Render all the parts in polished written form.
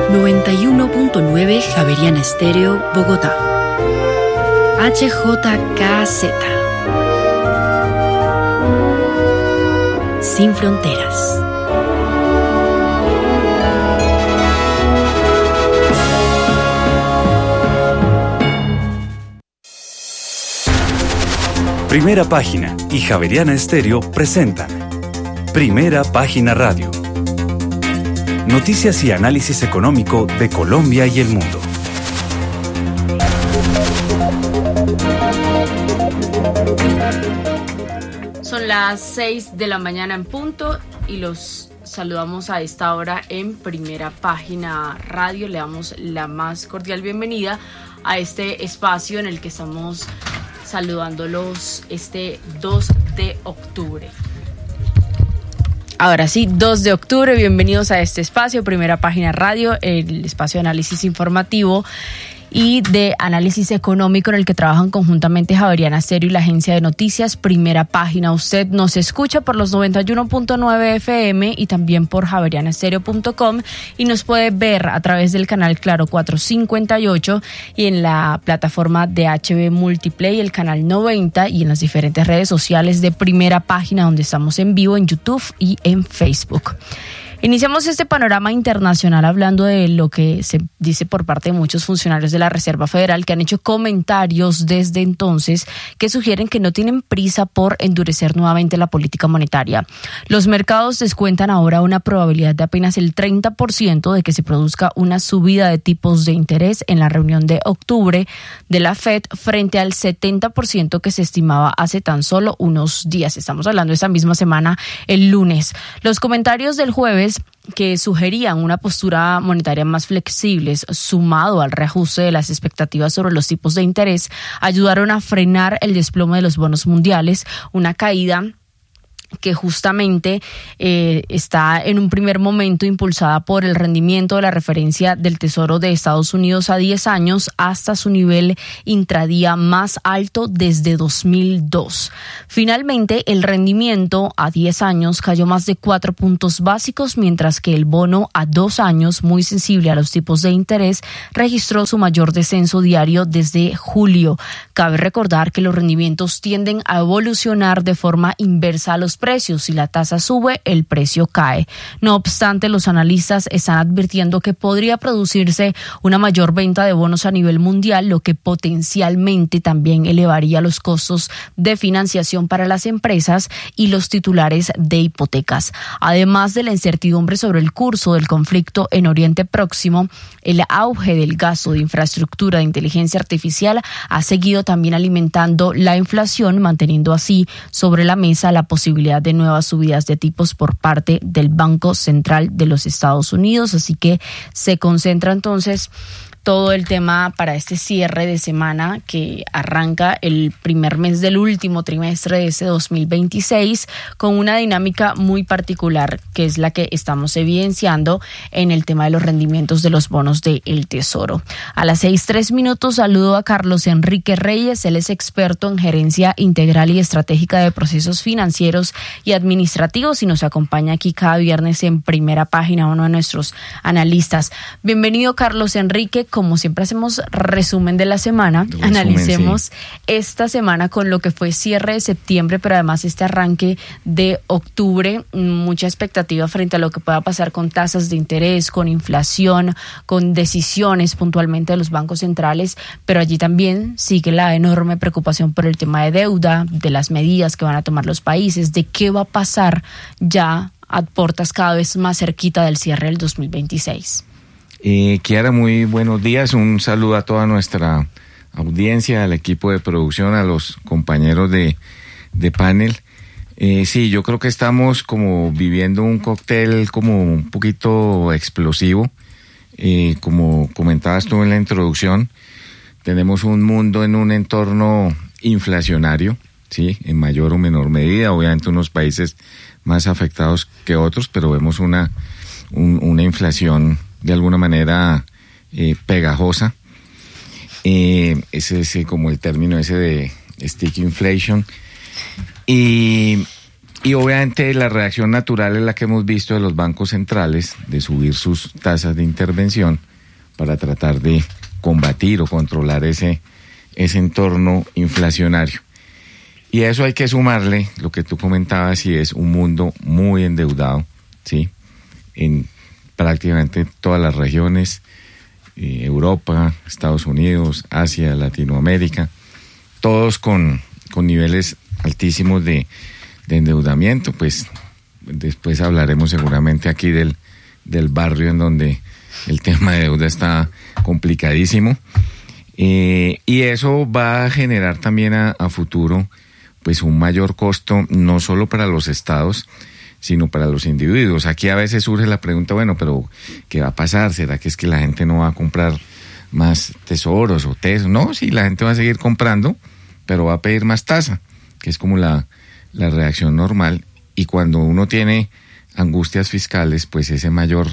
91.9 Javeriana Estéreo, Bogotá. HJKZ. Sin fronteras. Primera Página y Javeriana Estéreo presentan Primera Página Radio. Noticias y análisis económico de Colombia y el mundo. Son las 6 de la mañana en punto y los saludamos a esta hora en Primera Página Radio. Le damos la más cordial bienvenida a este espacio en el que estamos saludándolos este 2 de octubre. Ahora sí, 2 de octubre, bienvenidos a este espacio, Primera Página Radio, el espacio de análisis informativo y de análisis económico en el que trabajan conjuntamente Javeriana Estéreo y la agencia de noticias Primera Página. Usted nos escucha por los 91.9 FM y también por javerianaestereo.com y nos puede ver a través del canal Claro 458 y en la plataforma de HB Multiplay, el canal 90 y en las diferentes redes sociales de Primera Página donde estamos en vivo en YouTube y en Facebook. Iniciamos este panorama internacional hablando de lo que se dice por parte de muchos funcionarios de la Reserva Federal que han hecho comentarios desde entonces que sugieren que no tienen prisa por endurecer nuevamente la política monetaria. Los mercados descuentan ahora una probabilidad de apenas el 30% de que se produzca una subida de tipos de interés en la reunión de octubre de la Fed frente al 70% que se estimaba hace tan solo unos días. Estamos hablando de esa misma semana, el lunes. Los comentarios del jueves que sugerían una postura monetaria más flexible, sumado al reajuste de las expectativas sobre los tipos de interés, ayudaron a frenar el desplome de los bonos mundiales, una caída que justamente está en un primer momento impulsada por el rendimiento de la referencia del Tesoro de Estados Unidos a 10 años hasta su nivel intradía más alto desde 2002. Finalmente, el rendimiento a 10 años cayó más de 4 puntos básicos, mientras que el bono a 2 años, muy sensible a los tipos de interés, registró su mayor descenso diario desde julio. Cabe recordar que los rendimientos tienden a evolucionar de forma inversa a los precios. Si la tasa sube, el precio cae. No obstante, los analistas están advirtiendo que podría producirse una mayor venta de bonos a nivel mundial, lo que potencialmente también elevaría los costos de financiación para las empresas y los titulares de hipotecas. Además de la incertidumbre sobre el curso del conflicto en Oriente Próximo, el auge del gasto de infraestructura de inteligencia artificial ha seguido también alimentando la inflación, manteniendo así sobre la mesa la posibilidad de nuevas subidas de tipos por parte del Banco Central de los Estados Unidos. Así que se concentra entonces todo el tema para este cierre de semana que arranca el primer mes del último trimestre de este 2026 con una dinámica muy particular que es la que estamos evidenciando en el tema de los rendimientos de los bonos del Tesoro. A las 6:03 saludo a Carlos Enrique Reyes. Él es experto en gerencia integral y estratégica de procesos financieros y administrativos y nos acompaña aquí cada viernes en Primera Página, uno de nuestros analistas. Bienvenido, Carlos Enrique. Como siempre hacemos resumen de la semana, analicemos esta semana con lo que fue cierre de septiembre, pero además este arranque de octubre, mucha expectativa frente a lo que pueda pasar con tasas de interés, con inflación, con decisiones puntualmente de los bancos centrales, pero allí también sigue la enorme preocupación por el tema de deuda, de las medidas que van a tomar los países, de qué va a pasar ya a puertas cada vez más cerquita del cierre del 2026. Kiara, muy buenos días, un saludo a toda nuestra audiencia, al equipo de producción, a los compañeros de panel. Sí, yo creo que estamos como viviendo un cóctel como un poquito explosivo, como comentabas tú en la introducción, tenemos un mundo en un entorno inflacionario, sí, en mayor o menor medida, obviamente unos países más afectados que otros, pero vemos una inflación de alguna manera pegajosa. Ese es como el término ese de sticky inflation. Y Y obviamente la reacción natural es la que hemos visto de los bancos centrales, de subir sus tasas de intervención para tratar de combatir o controlar ese entorno inflacionario. Y a eso hay que sumarle lo que tú comentabas, y es un mundo muy endeudado, ¿sí? En prácticamente todas las regiones, Europa, Estados Unidos, Asia, Latinoamérica, todos con niveles altísimos de endeudamiento. Pues después hablaremos seguramente aquí del barrio en donde el tema de deuda está complicadísimo, y eso va a generar también a futuro pues un mayor costo, no solo para los estados, sino para los individuos. Aquí a veces surge la pregunta, bueno, pero ¿qué va a pasar? ¿Será que es que la gente no va a comprar más tesoros o tesos? No, sí, la gente va a seguir comprando, pero va a pedir más tasa, que es como la reacción normal. Y cuando uno tiene angustias fiscales, pues esa mayor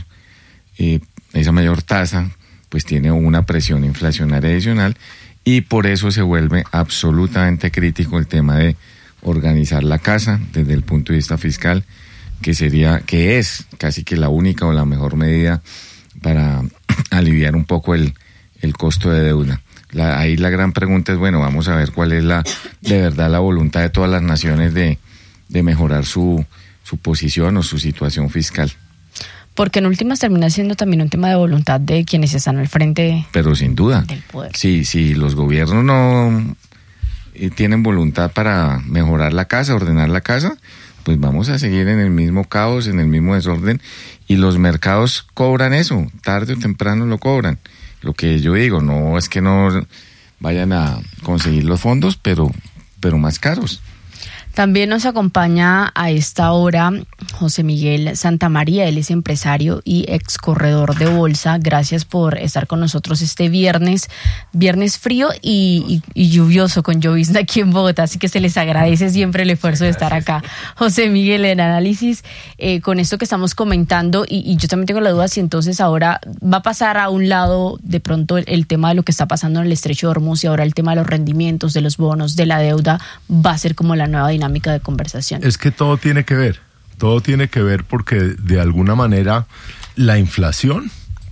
tasa pues tiene una presión inflacionaria adicional, y por eso se vuelve absolutamente crítico el tema de organizar la casa desde el punto de vista fiscal, que es casi que la única o la mejor medida para aliviar un poco el costo de deuda. Ahí la gran pregunta es, bueno, vamos a ver cuál es de verdad la voluntad de todas las naciones de mejorar su posición o su situación fiscal. Porque en últimas termina siendo también un tema de voluntad de quienes están al frente. Pero sin duda, del poder. Si los gobiernos no tienen voluntad para mejorar la casa, ordenar la casa, pues vamos a seguir en el mismo caos, en el mismo desorden, y los mercados cobran eso, tarde o temprano lo cobran. Lo que yo digo, no es que no vayan a conseguir los fondos, pero más caros. También nos acompaña a esta hora José Miguel Santamaría. Él es empresario y ex corredor de bolsa. Gracias por estar con nosotros este viernes frío y lluvioso, con llovizna aquí en Bogotá, así que se les agradece siempre el esfuerzo de estar acá. José Miguel, en análisis, con esto que estamos comentando, y yo también tengo la duda si entonces ahora va a pasar a un lado de pronto el tema de lo que está pasando en el Estrecho de Hormuz, y ahora el tema de los rendimientos, de los bonos, de la deuda, va a ser como la nueva dinámica de conversación. Es que todo tiene que ver porque de alguna manera la inflación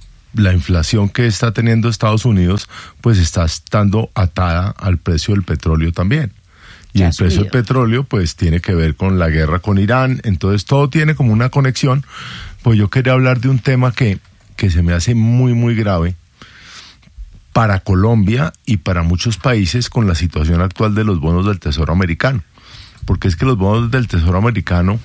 que está teniendo Estados Unidos pues está estando atada al precio del petróleo también. Y el precio del petróleo pues tiene que ver con la guerra con Irán, entonces todo tiene como una conexión. Pues yo quería hablar de un tema que se me hace muy muy grave para Colombia y para muchos países con la situación actual de los bonos del Tesoro americano. Porque es que los bonos del Tesoro americano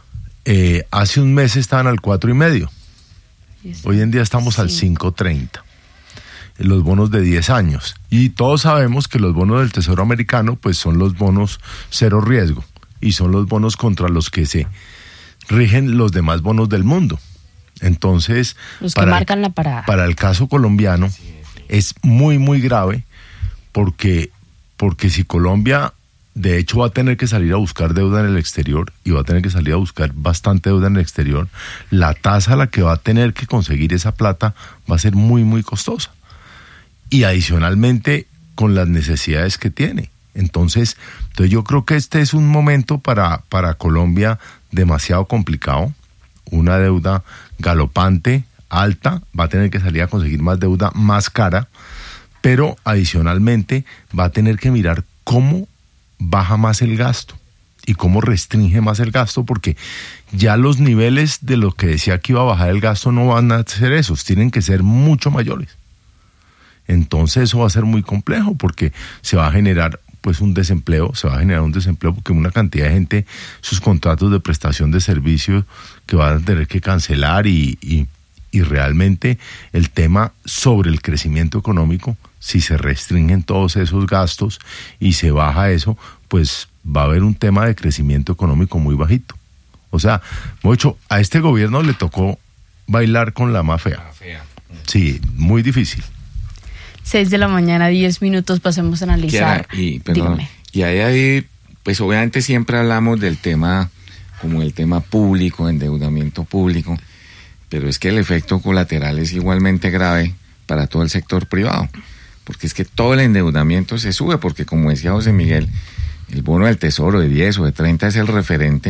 hace un mes estaban al 4.5. Hoy en día estamos al 5.30. Los bonos de 10 años. Y todos sabemos que los bonos del Tesoro americano pues son los bonos cero riesgo, y son los bonos contra los que se rigen los demás bonos del mundo. Entonces, los que marcan la parada. Para el caso colombiano es muy muy grave, porque si Colombia de hecho va a tener que salir a buscar deuda en el exterior, y va a tener que salir a buscar bastante deuda en el exterior, la tasa a la que va a tener que conseguir esa plata va a ser muy muy costosa, y adicionalmente con las necesidades que tiene. Entonces yo creo que este es un momento para Colombia demasiado complicado, una deuda galopante, alta, va a tener que salir a conseguir más deuda más cara, pero adicionalmente va a tener que mirar cómo baja más el gasto y cómo restringe más el gasto, porque ya los niveles de lo que decía que iba a bajar el gasto no van a ser esos, tienen que ser mucho mayores. Entonces eso va a ser muy complejo, porque se va a generar pues un desempleo, porque una cantidad de gente, sus contratos de prestación de servicios que van a tener que cancelar, y realmente el tema sobre el crecimiento económico, si se restringen todos esos gastos y se baja eso, pues va a haber un tema de crecimiento económico muy bajito. O sea, mucho, a este gobierno le tocó bailar con la más fea. Sí, muy difícil. 6 de la mañana, 10 minutos, pasemos a analizar. Y ahí, pues obviamente siempre hablamos del tema, como el tema público, endeudamiento público, pero es que el efecto colateral es igualmente grave para todo el sector privado, porque es que todo el endeudamiento se sube, porque como decía José Miguel, el bono del Tesoro de 10 o de 30 es el referente,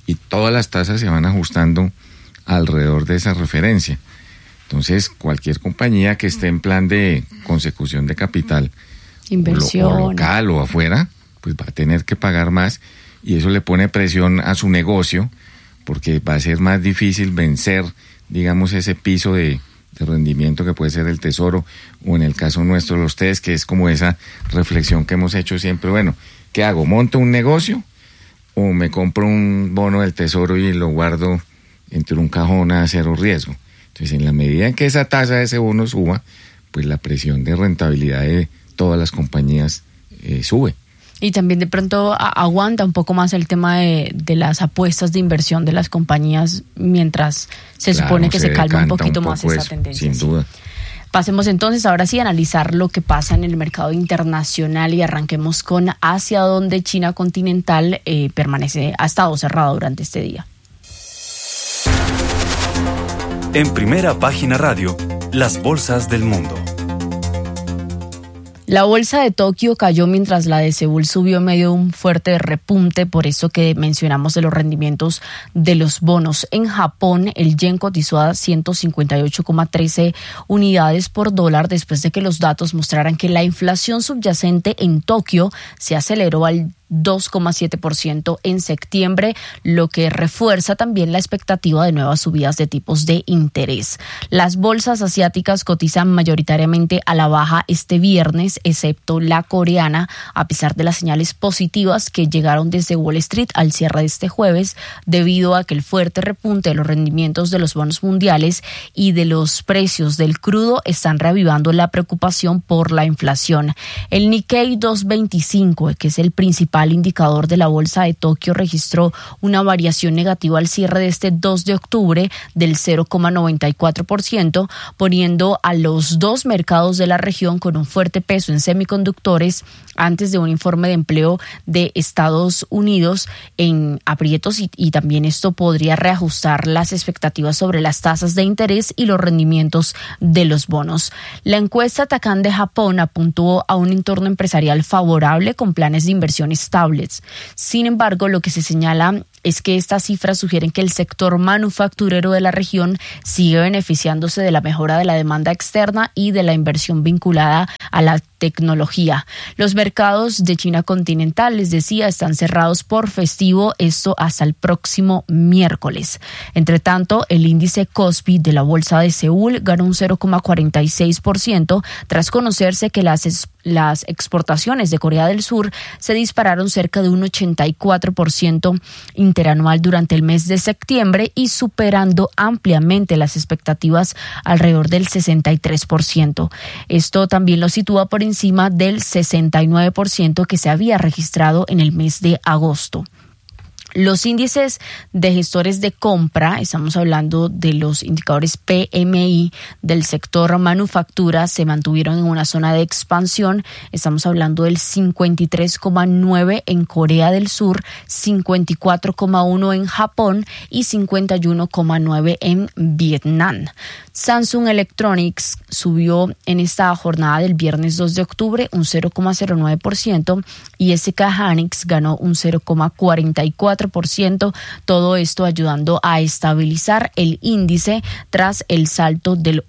y todas las tasas se van ajustando alrededor de esa referencia. Entonces, cualquier compañía que esté en plan de consecución de capital, inversión, o local o afuera, pues va a tener que pagar más, y eso le pone presión a su negocio, porque va a ser más difícil vencer, digamos, ese piso de rendimiento que puede ser el Tesoro, o en el caso nuestro los TES, que es como esa reflexión que hemos hecho siempre. Bueno, ¿qué hago? ¿Monto un negocio o me compro un bono del Tesoro y lo guardo entre un cajón a cero riesgo? Entonces, en la medida en que esa tasa de ese bono suba, pues la presión de rentabilidad de todas las compañías sube. Y también de pronto aguanta un poco más el tema de las apuestas de inversión de las compañías mientras se supone que se calma un poquito más esa tendencia. Sin duda. Pasemos entonces ahora sí a analizar lo que pasa en el mercado internacional y arranquemos con Asia, donde China continental ha estado cerrado durante este día. En Primera Página Radio, las bolsas del mundo. La bolsa de Tokio cayó mientras la de Seúl subió en medio de un fuerte repunte, por eso que mencionamos de los rendimientos de los bonos. En Japón, el yen cotizó a 158,13 unidades por dólar después de que los datos mostraran que la inflación subyacente en Tokio se aceleró al 2,7% en septiembre, lo que refuerza también la expectativa de nuevas subidas de tipos de interés. Las bolsas asiáticas cotizan mayoritariamente a la baja este viernes, excepto la coreana, a pesar de las señales positivas que llegaron desde Wall Street al cierre de este jueves, debido a que el fuerte repunte de los rendimientos de los bonos mundiales y de los precios del crudo están reavivando la preocupación por la inflación. El Nikkei 225, que es el principal indicador de la bolsa de Tokio, registró una variación negativa al cierre de este 2 de octubre del 0,94%, poniendo a los dos mercados de la región con un fuerte peso en semiconductores antes de un informe de empleo de Estados Unidos en aprietos, y también esto podría reajustar las expectativas sobre las tasas de interés y los rendimientos de los bonos. La encuesta Takkan de Japón apuntó a un entorno empresarial favorable con planes de inversión estables. Sin embargo, lo que se señala es que estas cifras sugieren que el sector manufacturero de la región sigue beneficiándose de la mejora de la demanda externa y de la inversión vinculada a la tecnología. Los mercados de China continental, les decía, están cerrados por festivo, esto hasta el próximo miércoles. Entre tanto, el índice Kospi de la bolsa de Seúl ganó un 0,46% tras conocerse que las exportaciones de Corea del Sur se dispararon cerca de un 84% interanual durante el mes de septiembre y superando ampliamente las expectativas alrededor del 63%. Esto también lo sitúa por encima del 69% que se había registrado en el mes de agosto. Los índices de gestores de compra, estamos hablando de los indicadores PMI del sector manufactura, se mantuvieron en una zona de expansión. Estamos hablando del 53,9 en Corea del Sur, 54,1 en Japón y 51,9 en Vietnam. Samsung Electronics subió en esta jornada del viernes 2 de octubre un 0,09% y SK Hynix ganó un 0,44%, todo esto ayudando a estabilizar el índice tras el salto del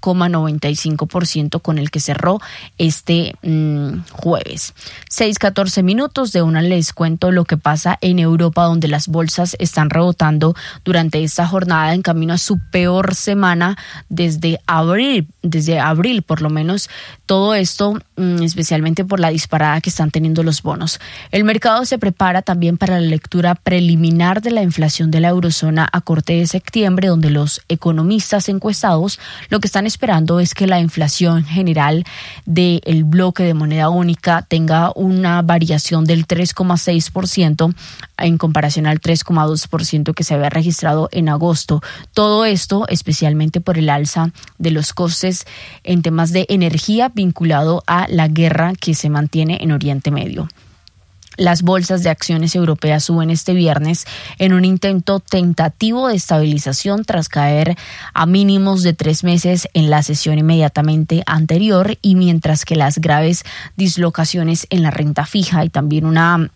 1,95% con el que cerró este jueves. 6:14 minutos, de una les cuento lo que pasa en Europa, donde las bolsas están rebotando durante esta jornada en camino a su peor semana desde abril por lo menos. Todo esto especialmente por la disparada que están teniendo los bonos. El mercado se prepara también para la lectura preliminar de la inflación de la eurozona a corte de septiembre, donde los economistas encuestados lo que están esperando es que la inflación general del bloque de moneda única tenga una variación del 3,6% en comparación al 3,2% que se había registrado en agosto. Todo esto especialmente por el alza de los costes en temas de energía vinculado a la guerra que se mantiene en Oriente Medio. Las bolsas de acciones europeas suben este viernes en un intento tentativo de estabilización tras caer a mínimos de 3 meses en la sesión inmediatamente anterior, y mientras que las graves dislocaciones en la renta fija y también una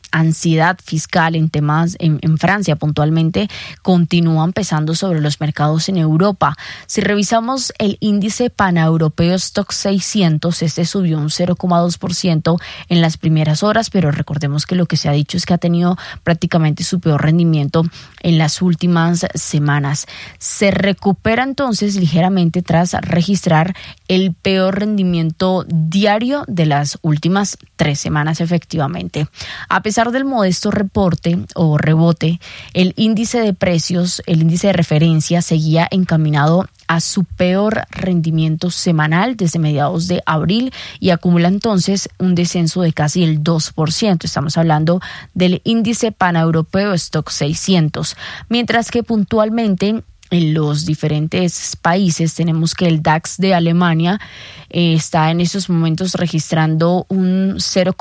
ansiedad fiscal en temas en Francia puntualmente continúan pesando sobre los mercados en Europa. Si revisamos el índice paneuropeo Stoxx 600, este subió un 0,2% en las primeras horas, pero recordemos que lo que se ha dicho es que ha tenido prácticamente su peor rendimiento en las últimas semanas. Se recupera entonces ligeramente tras registrar el peor rendimiento diario de las últimas 3 semanas efectivamente. A pesar del modesto reporte o rebote, el índice de precios, el índice de referencia seguía encaminado a su peor rendimiento semanal desde mediados de abril y acumula entonces un descenso de casi el 2%. Estamos hablando del índice paneuropeo Stoxx 600, mientras que puntualmente en los diferentes países tenemos que el DAX de Alemania está en estos momentos registrando un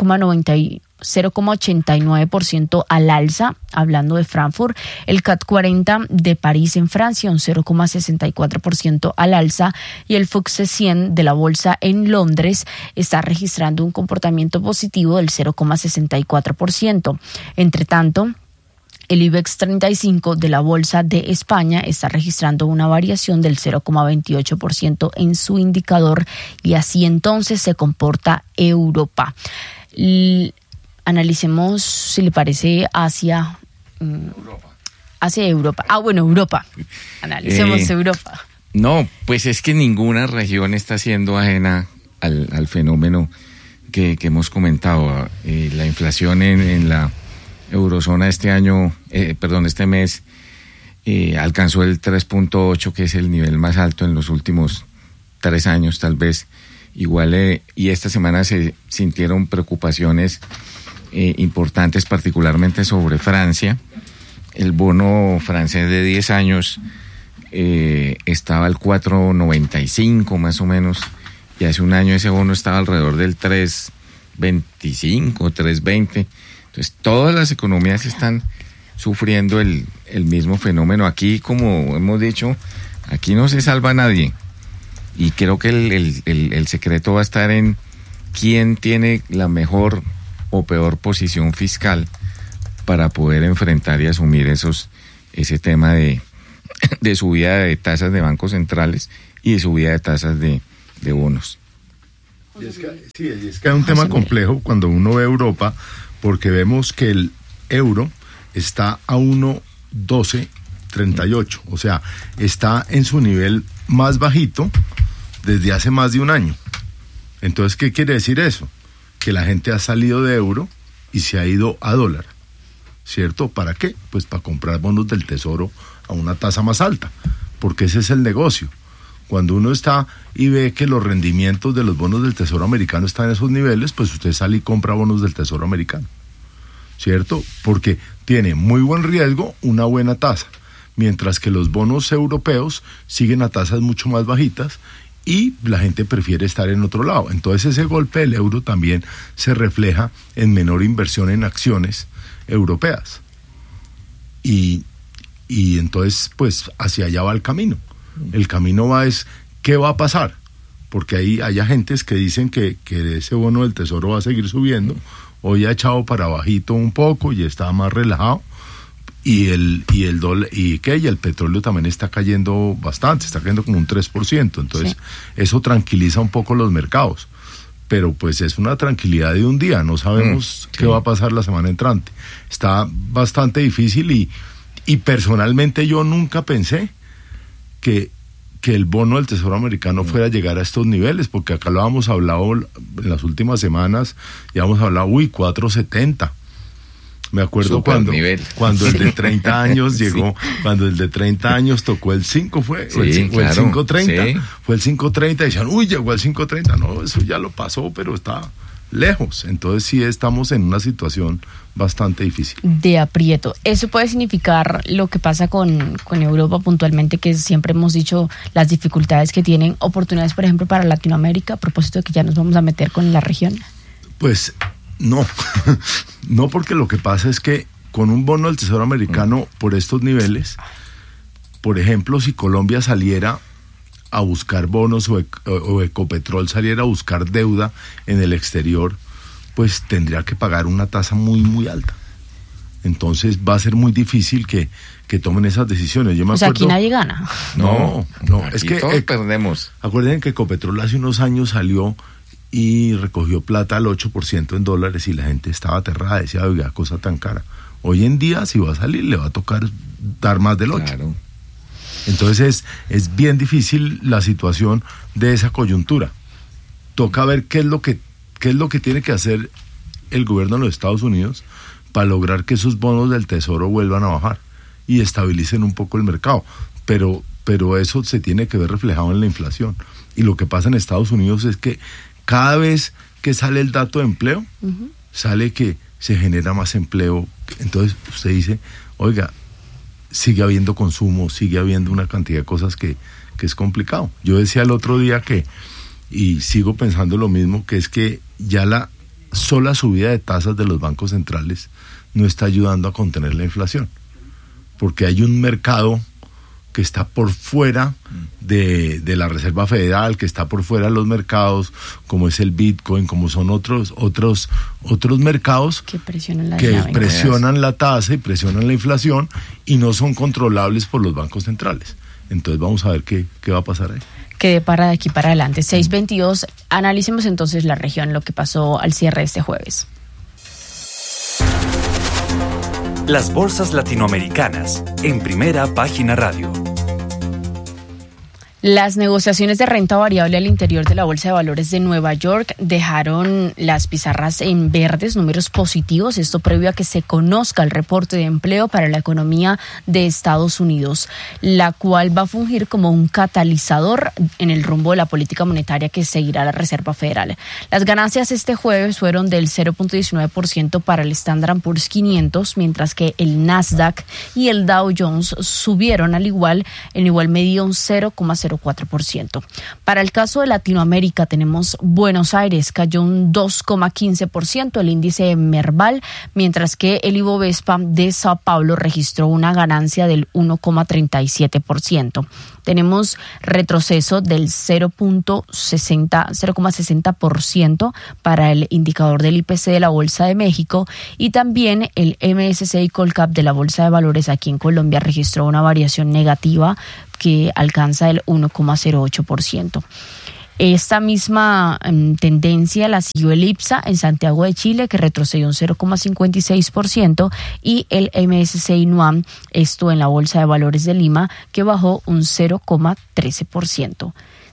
0,89% al alza, hablando de Frankfurt. El CAC 40 de París en Francia, un 0,64% al alza, y el FTSE 100 de la bolsa en Londres está registrando un comportamiento positivo del 0,64%. Entre tanto, el IBEX 35 de la Bolsa de España está registrando una variación del 0,28% en su indicador y así entonces se comporta Europa. Analicemos, si le parece, hacia Europa. Europa. Analicemos Europa. No, pues es que ninguna región está siendo ajena al fenómeno que hemos comentado. La inflación en la eurozona este mes alcanzó el 3.8, que es el nivel más alto en los últimos 3 años tal vez. Igual, y esta semana se sintieron preocupaciones importantes, particularmente sobre Francia. El bono francés de 10 años estaba al 4.95 más o menos, y hace un año ese bono estaba alrededor del 3.25, 3.20. Entonces, todas las economías están sufriendo el mismo fenómeno. Aquí, como hemos dicho, aquí no se salva a nadie. Y creo que el secreto va a estar en quién tiene la mejor o peor posición fiscal para poder enfrentar y asumir ese tema de subida de tasas de bancos centrales y de subida de tasas de bonos. Y es que hay un tema complejo cuando uno ve Europa, porque vemos que el euro está a 1.1238, o sea, está en su nivel más bajito desde hace más de un año. Entonces, ¿qué quiere decir eso? Que la gente ha salido de euro y se ha ido a dólar, ¿cierto? ¿Para qué? Pues para comprar bonos del Tesoro a una tasa más alta, porque ese es el negocio. Cuando uno está y ve que los rendimientos de los bonos del Tesoro americano están en esos niveles, pues usted sale y compra bonos del Tesoro americano, ¿cierto? Porque tiene muy buen riesgo, una buena tasa, mientras que los bonos europeos siguen a tasas mucho más bajitas y la gente prefiere estar en otro lado. Entonces ese golpe del euro también se refleja en menor inversión en acciones europeas. Y entonces, pues, hacia allá va el camino. El camino va es, ¿qué va a pasar? Porque hay agentes que dicen que ese bono del Tesoro va a seguir subiendo. Hoy ha echado para bajito un poco y está más relajado. Y el dólar, y el petróleo también está cayendo bastante, está cayendo como un 3%. Entonces, eso tranquiliza un poco los mercados. Pero pues es una tranquilidad de un día, no sabemos qué va a pasar la semana entrante. Está bastante difícil y personalmente yo nunca pensé que el bono del Tesoro americano fuera a llegar a estos niveles, porque acá lo habíamos hablado en las últimas semanas, ya hemos hablado, 4.70. Me acuerdo cuando el de 30 años llegó, cuando el de 30 años tocó el 5, fue el 5.30, sí. Fue el 5.30 y decían, llegó al 5.30, no, eso ya lo pasó, pero está lejos. Entonces sí estamos en una situación bastante difícil. De aprieto. Eso puede significar lo que pasa con Europa puntualmente, que siempre hemos dicho las dificultades que tienen, oportunidades, por ejemplo, para Latinoamérica, a propósito de que ya nos vamos a meter con la región. Pues no, no, porque lo que pasa es que con un bono del Tesoro americano por estos niveles, por ejemplo, si Colombia saliera a buscar bonos o Ecopetrol saliera a buscar deuda en el exterior, pues tendría que pagar una tasa muy, muy alta. Entonces va a ser muy difícil que tomen esas decisiones. Yo me acuerdo, aquí nadie gana. No, es que todos perdemos. Acuérdense que Ecopetrol hace unos años salió y recogió plata al 8% en dólares y la gente estaba aterrada, decía, oiga, cosa tan cara. Hoy en día, si va a salir, le va a tocar dar más del 8%. Claro. Entonces es bien difícil la situación de esa coyuntura. Toca ver qué es lo que tiene que hacer el gobierno de los Estados Unidos para lograr que esos bonos del Tesoro vuelvan a bajar y estabilicen un poco el mercado. Pero eso se tiene que ver reflejado en la inflación. Y lo que pasa en Estados Unidos es que cada vez que sale el dato de empleo, sale que se genera más empleo. Entonces usted dice, oiga, sigue habiendo consumo, sigue habiendo una cantidad de cosas que es complicado. Yo decía el otro día y sigo pensando lo mismo, que es que ya la sola subida de tasas de los bancos centrales no está ayudando a contener la inflación, porque hay un mercado que está por fuera de la Reserva Federal, que está por fuera de los mercados, como es el Bitcoin, como son otros mercados que presionan la tasa y presionan la inflación y no son controlables por los bancos centrales. Entonces vamos a ver qué va a pasar ahí. Quede para de aquí para adelante. 6:22. Analicemos entonces la región, lo que pasó al cierre este jueves. Las bolsas latinoamericanas en Primera Página Radio. Las negociaciones de renta variable al interior de la Bolsa de Valores de Nueva York dejaron las pizarras en verdes, números positivos, esto previo a que se conozca el reporte de empleo para la economía de Estados Unidos, la cual va a fungir como un catalizador en el rumbo de la política monetaria que seguirá la Reserva Federal. Las ganancias este jueves fueron del 0.19% para el Standard & Poor's 500, mientras que el Nasdaq y el Dow Jones subieron en igual medida un 0,04%. Para el caso de Latinoamérica tenemos Buenos Aires, cayó un 2,15% el índice Merval, mientras que el Ibovespa de Sao Paulo registró una ganancia del 1,37%. Tenemos retroceso del 0,60% para el indicador del IPC de la Bolsa de México y también el MSCI Colcap de la Bolsa de Valores aquí en Colombia registró una variación negativa que alcanza el 1,08%. Esta misma tendencia la siguió el IPSA en Santiago de Chile, que retrocedió un 0,56%, y el MSCI NUAM, esto en la Bolsa de Valores de Lima, que bajó un 0,13%.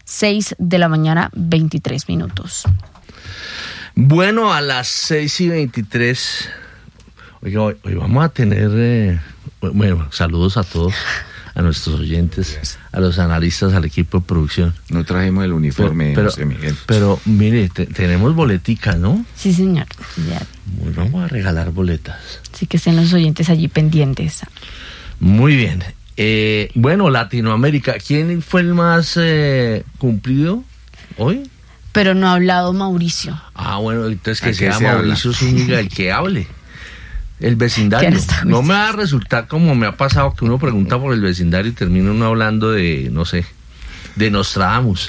6:23 a.m. Bueno, a las 6:23, oiga, hoy vamos a tener, saludos a todos. A nuestros oyentes, a los analistas, al equipo de producción. No trajimos el uniforme, José Miguel. Pero mire, tenemos boletica, ¿no? Sí, señor. Ya. Bueno, vamos a regalar boletas. Sí, que estén los oyentes allí pendientes. Muy bien. Bueno, Latinoamérica, ¿quién fue el más cumplido hoy? Pero no ha hablado Mauricio. Ah, bueno, entonces que sea Mauricio Zúñiga el que hable. El vecindario. No me va a resultar como me ha pasado que uno pregunta por el vecindario y termina uno hablando de, no sé, de Nostradamus.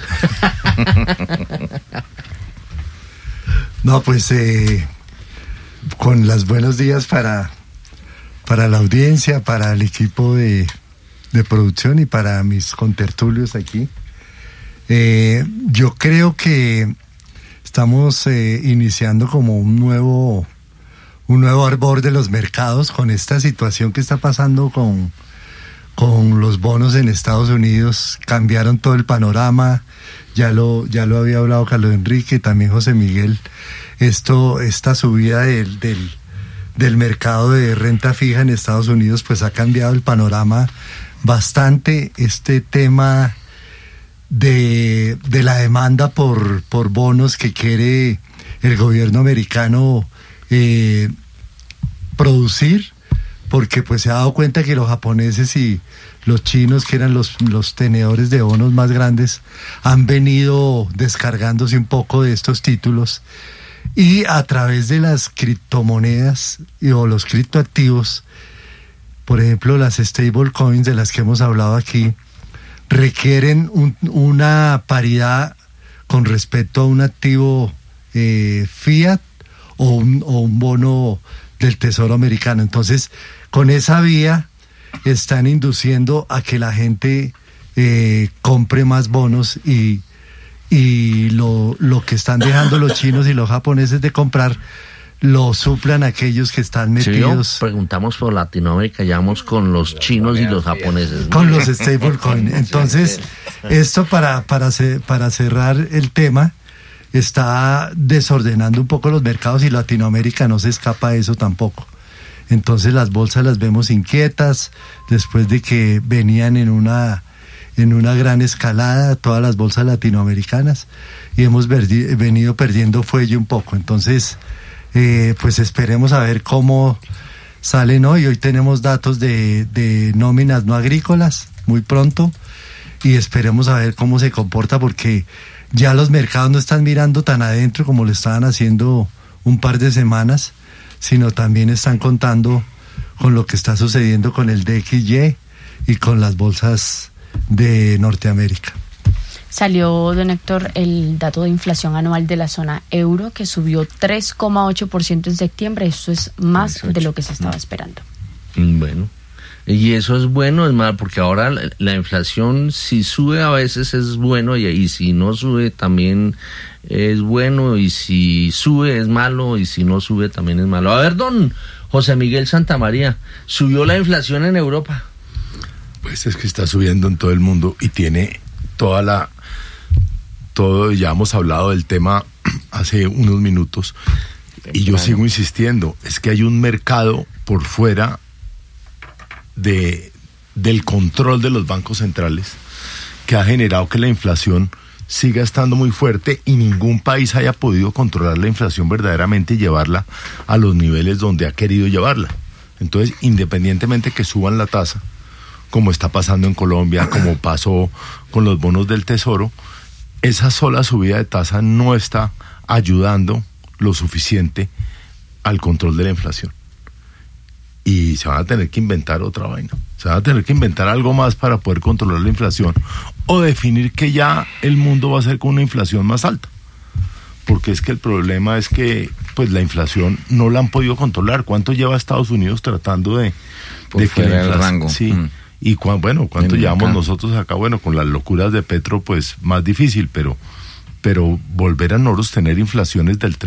No, pues con los buenos días para la audiencia, para el equipo de producción y para mis contertulios aquí. Yo creo que estamos iniciando como un nuevo arbor de los mercados con esta situación que está pasando con los bonos en Estados Unidos. Cambiaron todo el panorama, ya lo había hablado Carlos Enrique, también José Miguel. Esta subida del mercado de renta fija en Estados Unidos pues ha cambiado el panorama bastante. Este tema de la demanda por bonos que quiere el gobierno americano producir, porque pues se ha dado cuenta que los japoneses y los chinos, que eran los tenedores de bonos más grandes, han venido descargándose un poco de estos títulos, y a través de las criptomonedas o los criptoactivos, por ejemplo las stablecoins de las que hemos hablado aquí, requieren una paridad con respecto a un activo fiat o un bono del Tesoro americano. Entonces, con esa vía están induciendo a que la gente compre más bonos y lo que están dejando los chinos y los japoneses de comprar lo suplan aquellos que están metidos. Sí, preguntamos por Latinoamérica, ya vamos con los chinos y los japoneses. Con los stablecoin. Entonces, esto para cerrar el tema, está desordenando un poco los mercados y Latinoamérica no se escapa de eso tampoco. Entonces las bolsas las vemos inquietas después de que venían en una gran escalada todas las bolsas latinoamericanas y hemos venido perdiendo fuelle un poco. Entonces, pues esperemos a ver cómo salen hoy. Hoy tenemos datos de nóminas no agrícolas muy pronto y esperemos a ver cómo se comporta, porque ya los mercados no están mirando tan adentro como lo estaban haciendo un par de semanas, sino también están contando con lo que está sucediendo con el DXY y con las bolsas de Norteamérica. Salió, don Héctor, el dato de inflación anual de la zona euro, que subió 3,8% en septiembre. Esto es más de lo que se estaba esperando. Bueno, y eso es bueno, es malo, porque ahora la inflación, si sube a veces es bueno, y si no sube también es bueno, y si sube es malo, y si no sube también es malo. A ver, don José Miguel Santamaría, ¿subió la inflación en Europa? Pues es que está subiendo en todo el mundo y tiene ya hemos hablado del tema hace unos minutos y yo sigo insistiendo, es que hay un mercado por fuera del control de los bancos centrales que ha generado que la inflación siga estando muy fuerte y ningún país haya podido controlar la inflación verdaderamente y llevarla a los niveles donde ha querido llevarla. Entonces, independientemente que suban la tasa, como está pasando en Colombia, como pasó con los bonos del Tesoro, esa sola subida de tasa no está ayudando lo suficiente al control de la inflación. Y se van a tener que inventar otra vaina. Se van a tener que inventar algo más para poder controlar la inflación o definir que ya el mundo va a ser con una inflación más alta. Porque es que el problema es que pues la inflación no la han podido controlar. ¿Cuánto lleva Estados Unidos tratando de que la inflación, rango? Sí. Y ¿cuánto llevamos nosotros acá? Bueno, con las locuras de Petro, pues más difícil, pero volver a no tener inflaciones del